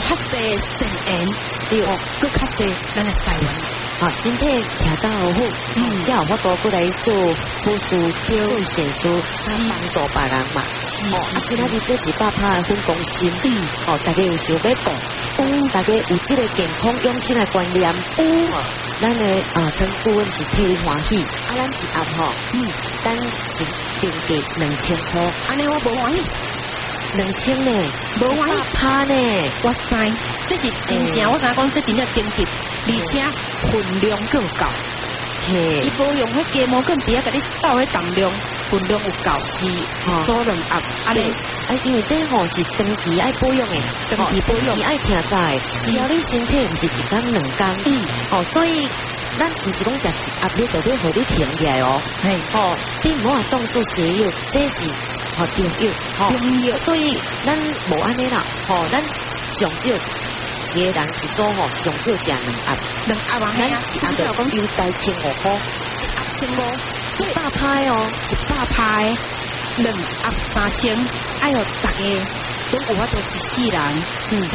较侪肾炎，对哦，搁较侪咱的台湾。 身体调整好好，才有法度过来做护士、做手术，帮助别人嘛。今仔日这100%的分公司，大家有想要讲，大家有这个健康养生的观念，咱的称顾问是替你欢喜，咱一盒咱是定价2000块， 安尼我无欢喜。 2000呢，无欢喜100%呢， 我知，这是真正，我知讲这真正顶级，而且分量够够。伊无用迄芥末更底下甲你倒迄重量，分量有够，是做2盒，安尼。 因为这是长期爱保养的， 长期保养， 爱听在，只要你身体不是1天2天，所以咱不是讲食1盒你就要互你停起来哦，你唔好话当做西药，这是中药，所以咱无安尼啦，咱上少一个人一组上少食2盒 ，2盒啊， 咱1盒就讲优待15块，1盒15，100%哦 ，100%。2盒3000，哎呦，大家都有法度一世人食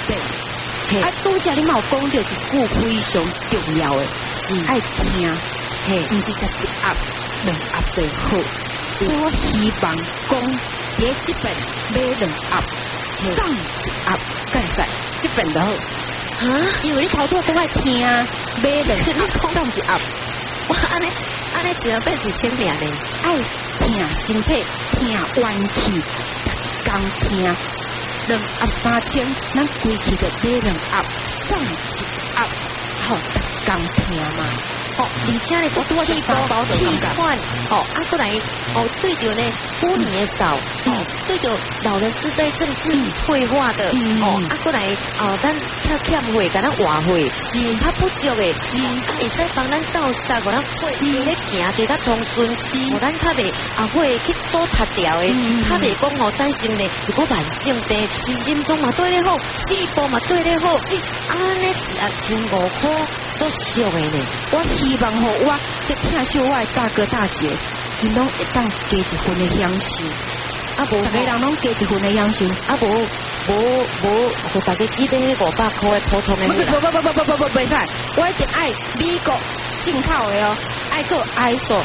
1百。拄则你嘛有讲到一句非常重要的，是爱听，唔是食1盒2盒就好。所以我希望讲，伫这边买2盒，送1盒，干使这边就好。因为你头拄讲爱听，买2盒送1盒， 哇，安尼只要变1000尔呢？ 爱听身体，听元气，刚听2盒3000，咱规气就买2盒，送1盒，好，刚听嘛。 而且呢，我拄去去款，过来，对着呢5年的少，对着老人痴呆症是退化的，过来，咱欠会，甲咱话会，是较不足的，是，会使帮咱倒杀，互咱会咧行加较通顺，互咱较袂会去做塌掉的，较袂讲产生呢一个慢性病，心脏嘛对咧好，细胞嘛对咧好，安尼1盒15块。做俗的呢， 我希望我这听小我的大哥大姐，伊拢会当加1份的享受，无大家人拢加1份的享受， 无，互大家记得迄500块的普通的。 不，袂使，我一定爱美国进口的哦，爱做 ISO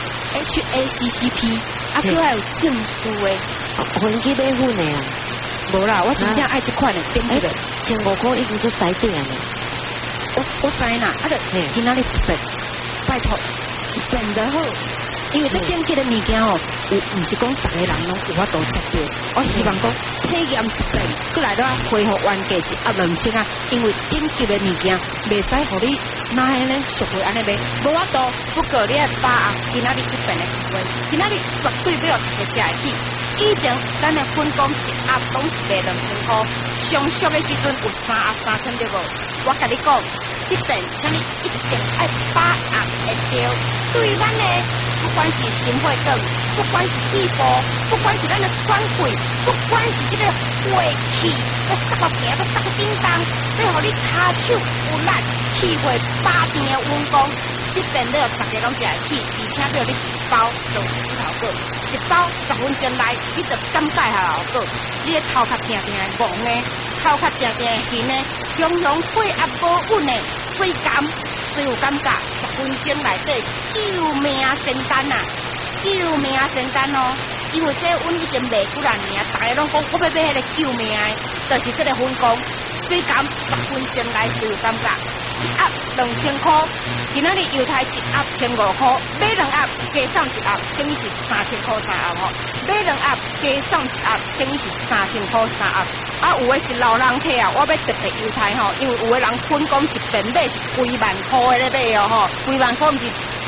HACCP，佮还有证书的， 分期买份的啊， 无啦，我真正爱这款的，顶级的 ，15块已经做西点了。 我知啦，今仔日1遍，拜托1遍就好，因为这顶级的物件唔是讲大家人拢有法度食到。我希望讲体验1遍，过来都要恢复原价1盒2000啊，因为顶级的物件袂使互你那安尼俗话安尼卖，无法度。不过你要把今仔日1遍的机会，今仔日绝对要大家食会起。以前咱的分工1盒拢是卖2000块，上俗的时阵有3盒3000对无？我甲你讲，这边请你一定爱把握会到，对咱的不管是心血管，不管是肺部，不管是咱的喘气，不管是这个胃气，要塞到行，要塞到叮当，要互你骹手有力，气血把定的温功，这边要大家拢食会起，而且要你1包就有头果，1包10分钟内你就感觉下头果，你的头壳痛痛的戆的，头壳痛痛的晕的，常常血压无稳的，水感，最有感觉10分钟内底救命仙丹啊！救命仙丹哦！因为这阮已经卖几多年，大家拢讲我要买迄个救命的，就是这个分工，水感10分钟内就有感觉。1盒2000块，今仔日犹太1盒1500块，买2盒加送1盒，等于是3000块3盒吼。买2盒加送1盒，等于是3000块3盒。有的是老人客啊，我要特别犹太吼，因为有的人分工1遍买是几万块咧买哦吼，几万块毋是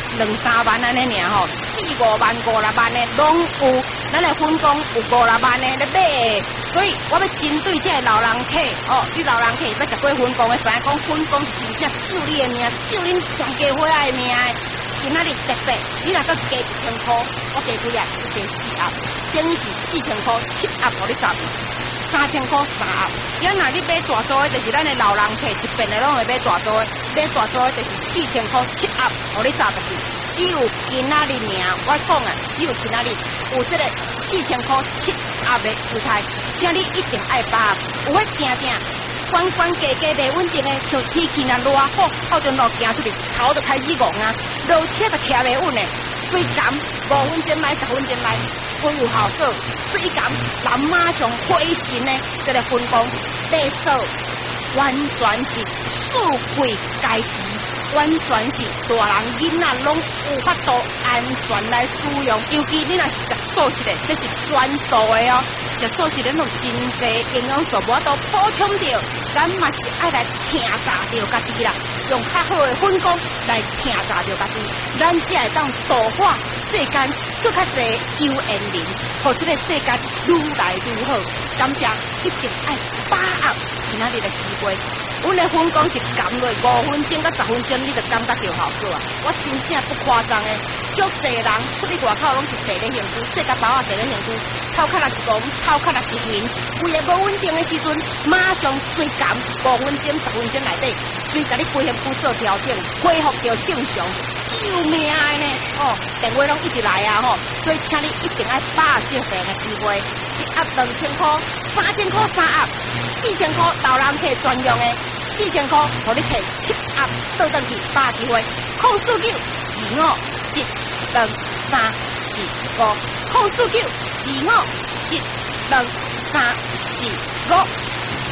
2、3万安尼尔吼，4、5万、5、6万的拢有，咱的分工有5、6万的咧买，所以我要针对这个老人客哦，你老人客要食过分工的，知影讲分工是真正救你的命，救恁全家伙仔的命的。今仔日特别，你若搁加1000块，我加几盒，加4盒，等于是4000块7盒，互你赚。3000块3盒，要若你买大组的，就是咱的老人客1遍的拢会买大组的，买大组的就是4000块7盒，互你赚入去。只有今仔日尔，我讲啊，只有今仔日有这个4000块7盒的犹太，请你一定爱把握，有迄定定关关家家袂稳定的，像天气若热好，好就路行出去，头就开始戆啊，路车就徛袂稳的，水感5分钟来10分钟来，分有效果，水感人马上回神呢，这个分工白手完全是富贵该治。完全是大人囡仔拢有法度安全来使用，尤其你若是食素食的，这是专属的哦。食素食的拢真济营养素，无法度补充到，咱嘛是爱来听炸着家己啦，用较好的分工来听炸着家己，咱才会当度化世间更较济有缘人，互这个世间愈来愈好。感谢一定爱把握今仔日的机会。阮的分工是含落5分钟到10分钟，你就感觉到效果啊！我真正不夸张的，足侪人出去外口拢是第一兴趣，世界包啊第一兴趣，头壳若是戆，头壳若是晕，规个无稳定的时阵，马上随感5分钟、10分钟内底，随甲你规身躯做调整，恢复到正常。救命的呢！哦，电话拢一直来啊！吼，所以请你一定爱把握这个机会，一盒2000块，3000块3盒，4000块老人摕专用的，4000块，互你摕7盒倒转去把握机会。04925722345，04925722345，